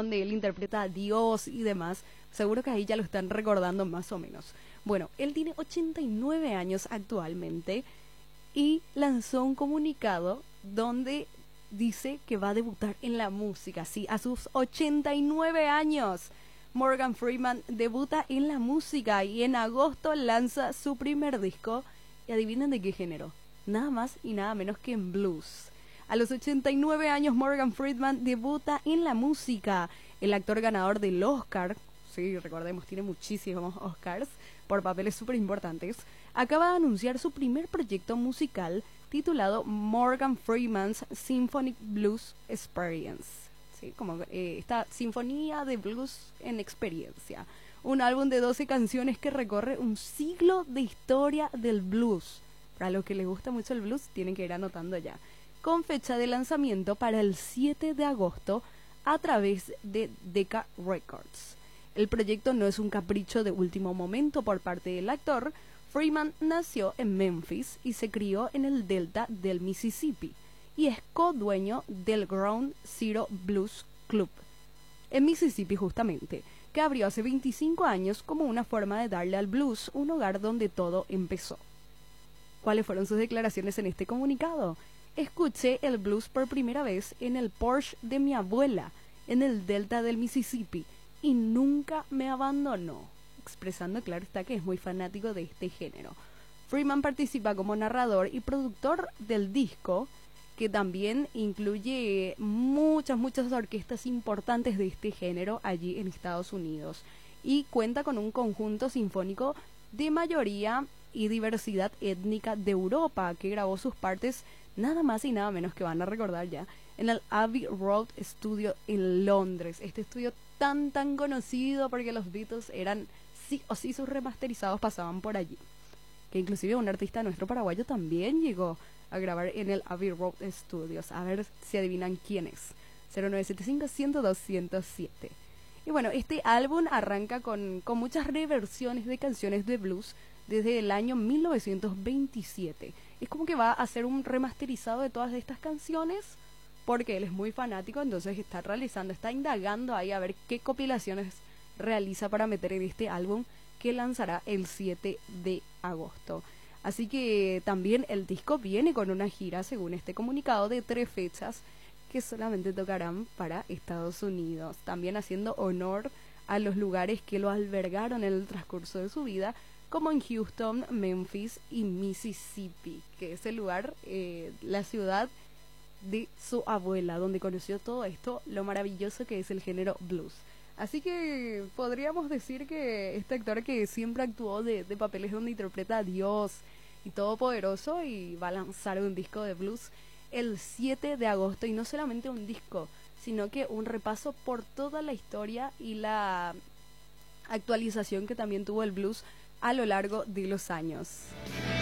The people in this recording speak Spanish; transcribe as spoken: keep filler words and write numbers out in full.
donde él interpreta a Dios y demás. Seguro que ahí ya lo están recordando más o menos. Bueno, él tiene ochenta y nueve años actualmente y lanzó un comunicado donde dice que va a debutar en la música. Sí, a sus ochenta y nueve años, Morgan Freeman debuta en la música y en agosto lanza su primer disco. Y adivinen de qué género. Nada más y nada menos que en blues. A los ochenta y nueve años, Morgan Freeman debuta en la música. El actor ganador del Oscar, sí, recordemos, tiene muchísimos Oscars por papeles súper importantes, acaba de anunciar su primer proyecto musical titulado Morgan Freeman's Symphonic Blues Experience. Sí, como eh, esta sinfonía de blues en experiencia. Un álbum de doce canciones que recorre un siglo de historia del blues. Para los que les gusta mucho el blues, tienen que ir anotando ya. Con fecha de lanzamiento para el siete de agosto a través de Decca Records. El proyecto no es un capricho de último momento por parte del actor. Freeman nació en Memphis y se crió en el delta del Mississippi y es co-dueño del Ground Zero Blues Club en Mississippi justamente, que abrió hace veinticinco años como una forma de darle al blues un hogar donde todo empezó. ¿Cuáles fueron sus declaraciones en este comunicado? Escuché el blues por primera vez en el Porsche de mi abuela, en el delta del Mississippi, y nunca me abandonó, expresando claro está que es muy fanático de este género. Freeman participa como narrador y productor del disco, que también incluye muchas, muchas orquestas importantes de este género allí en Estados Unidos, y cuenta con un conjunto sinfónico de mayoría y diversidad étnica de Europa, que grabó sus partes nada más y nada menos que van a recordar ya en el Abbey Road Studio en Londres, este estudio tan tan conocido porque los Beatles eran sí o sí sus remasterizados pasaban por allí, que inclusive un artista nuestro paraguayo también llegó a grabar en el Abbey Road Studios. A ver si adivinan quién es. cero nueve siete cinco, uno cero dos, uno cero siete. Y bueno, este álbum arranca con, con muchas reversiones de canciones de blues desde el año mil novecientos veintisiete. Es como que va a hacer un remasterizado de todas estas canciones porque él es muy fanático, entonces está realizando, está indagando ahí a ver qué compilaciones realiza para meter en este álbum que lanzará el siete de agosto. Así que también el disco viene con una gira, según este comunicado, de tres fechas que solamente tocarán para Estados Unidos, también haciendo honor a los lugares que lo albergaron en el transcurso de su vida, como en Houston, Memphis y Mississippi, que es el lugar, eh, la ciudad de su abuela, donde conoció todo esto, lo maravilloso que es el género blues. Así que podríamos decir que este actor que siempre actuó de, de papeles donde interpreta a Dios y todopoderoso, y va a lanzar un disco de blues el siete de agosto, y no solamente un disco, sino que un repaso por toda la historia y la actualización que también tuvo el blues a lo largo de los años.